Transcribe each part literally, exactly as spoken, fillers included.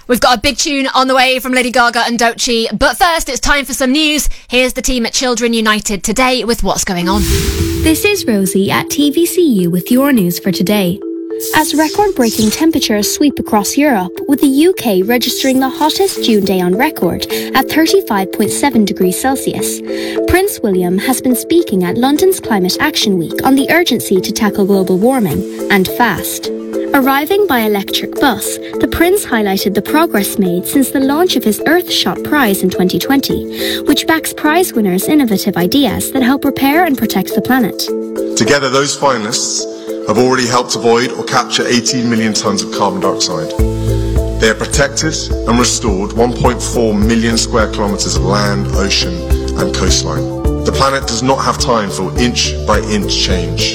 We've got a big tune on the way from Lady Gaga and Doechii, but first it's time for some news. Here's the team at Children United today with what's going on. This is Rosie at T V C U with your news for today. As record-breaking temperatures sweep across Europe, with the U K registering the hottest June day on record at thirty-five point seven degrees Celsius, Prince William has been speaking at London's Climate Action Week on the urgency to tackle global warming, and fast. Arriving by electric bus, the Prince highlighted the progress made since the launch of his Earthshot Prize in twenty twenty, which backs prize winners' innovative ideas that help repair and protect the planet. Together, those finalists have already helped avoid or capture eighteen million tonnes of carbon dioxide. They have protected and restored one point four million square kilometres of land, ocean and coastline. The planet does not have time for inch by inch change.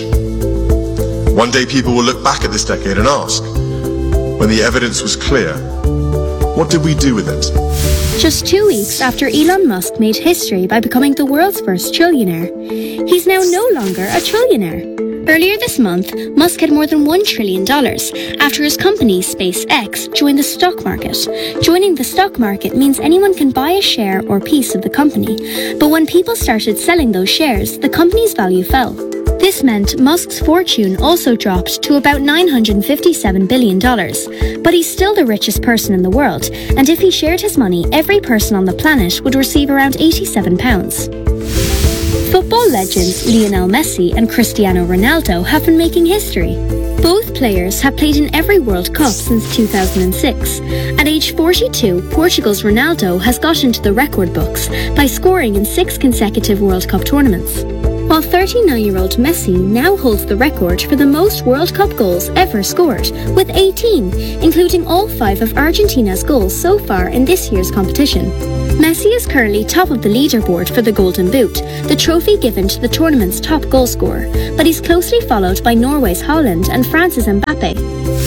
One day people will look back at this decade and ask, when the evidence was clear, what did we do with it? Just two weeks after Elon Musk made history by becoming the world's first trillionaire, he's now no longer a trillionaire. Earlier this month, Musk had more than one trillion dollars after his company, SpaceX, joined the stock market. Joining the stock market means anyone can buy a share or piece of the company. But when people started selling those shares, the company's value fell. This meant Musk's fortune also dropped to about nine hundred fifty-seven billion dollars. But he's still the richest person in the world, and if he shared his money, every person on the planet would receive around eighty-seven pounds. Football legends Lionel Messi and Cristiano Ronaldo have been making history. Both players have played in every World Cup since two thousand six. At age forty-two, Portugal's Ronaldo has got into the record books by scoring in six consecutive World Cup tournaments, while thirty-nine-year-old Messi now holds the record for the most World Cup goals ever scored, with eighteen, including all five of Argentina's goals so far in this year's competition. Messi is currently top of the leaderboard for the Golden Boot, the trophy given to the tournament's top goalscorer, but he's closely followed by Norway's Haaland and France's Mbappe.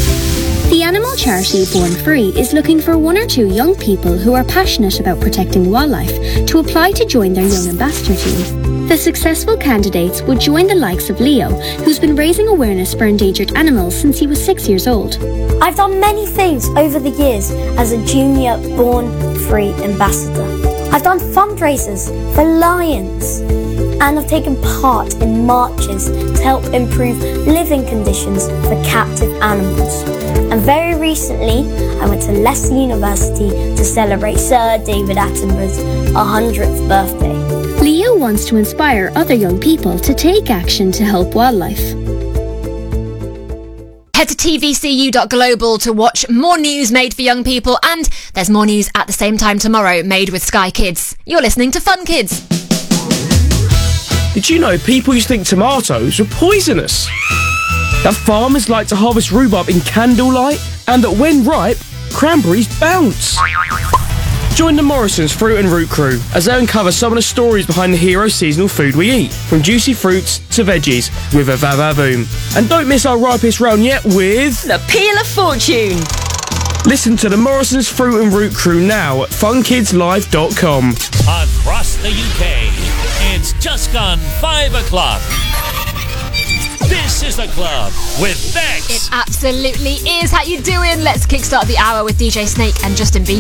The animal charity Born Free is looking for one or two young people who are passionate about protecting wildlife to apply to join their young ambassador team. The successful candidates would join the likes of Leo, who's been raising awareness for endangered animals since he was six years old. I've done many things over the years as a junior Born Free ambassador. I've done fundraisers for lions, and I've taken part in marches to help improve living conditions for captive animals. And very recently, I went to Leicester University to celebrate Sir David Attenborough's one hundredth birthday. Leo wants to inspire other young people to take action to help wildlife. Head to T V C U dot global to watch more news made for young people, and there's more news at the same time tomorrow made with Sky Kids. You're listening to Fun Kids. Did you know people used to think tomatoes were poisonous? That farmers like to harvest rhubarb in candlelight, and that when ripe, cranberries bounce. Join the Morrison's Fruit and Root crew as they uncover some of the stories behind the hero seasonal food we eat, from juicy fruits to veggies, with a va-va-voom. And don't miss our ripest round yet with... The Peel of Fortune! Listen to the Morrison's Fruit and Root crew now at fun kids live dot com. Across the U K, it's just gone five o'clock. This is The Club with Bex. It absolutely is. How you doing? Let's kickstart the hour with D J Snake and Justin Bieber.